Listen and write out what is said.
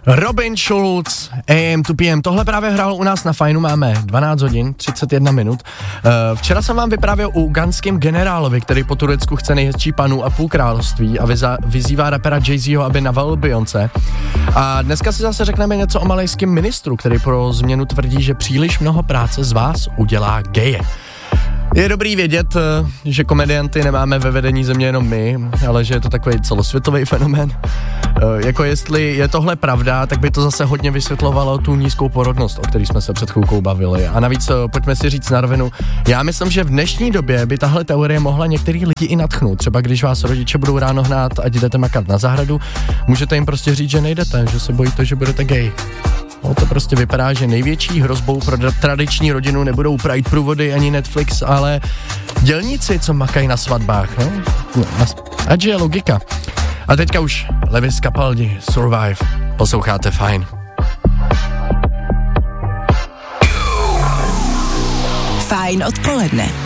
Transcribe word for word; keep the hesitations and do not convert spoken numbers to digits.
Robin Schulz, A M to P M, tohle právě hrál u nás na Fajnu, máme dvanáct hodin, třicet jedna minut. Včera jsem vám vyprávěl o ugandském generálovi, který po Turecku chce nejhezčí panu a půl království a vyza- vyzývá rapera Jay-Zho, aby navalil Beyoncé. A dneska si zase řekneme něco o malajském ministru, který pro změnu tvrdí, že příliš mnoho práce z vás udělá geje. Je dobrý vědět, že komedianty nemáme ve vedení země jenom my, ale že je to takový celosvětový fenomén. Jako jestli je tohle pravda, tak by to zase hodně vysvětlovalo tu nízkou porodnost, o který jsme se před chvilkou bavili. A navíc pojďme si říct na rovinu, já myslím, že v dnešní době by tahle teorie mohla některý lidi i nadchnout. Třeba když vás rodiče budou ráno hnát, ať jdete makat na zahradu, můžete jim prostě říct, že nejdete, že se bojíte, že budete gay. No, to prostě vypadá, že největší hrozbou pro tradiční rodinu nebudou Pride průvody ani Netflix, ale dělníci, co makají na svatbách, no? no ať je logika. A teďka už Lewis Capaldi, Survive, posloucháte Fajn. Fajn odpoledne.